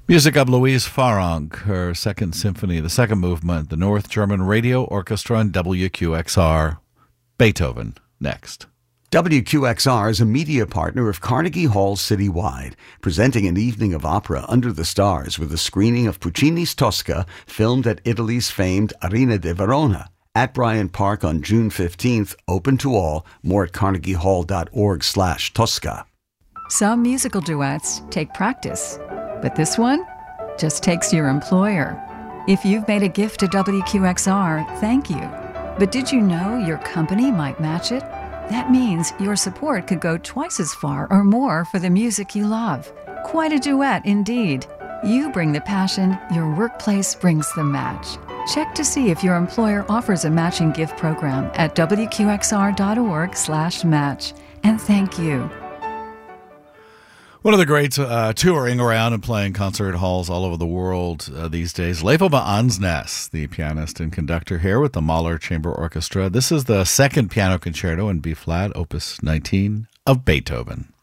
Music of Louise Farang, her second symphony, the second movement, the North German Radio Orchestra and WQXR. Beethoven, next. WQXR is a media partner of Carnegie Hall Citywide, presenting an evening of opera under the stars with a screening of Puccini's Tosca, filmed at Italy's famed Arena di Verona, at Bryant Park on June 15th, open to all. More at carnegiehall.org/Tosca. Some musical duets take practice, but this one just takes your employer. If you've made a gift to WQXR, thank you. But did you know your company might match it? That means your support could go twice as far or more for the music you love. Quite a duet indeed. You bring the passion, your workplace brings the match. Check to see if your employer offers a matching gift program at WQXR.org/match. And thank you. One of the greats touring around and playing concert halls all over the world these days, Leifo Ansnes, the pianist and conductor here with the Mahler Chamber Orchestra. This is the second piano concerto in B-flat, Opus 19 of Beethoven.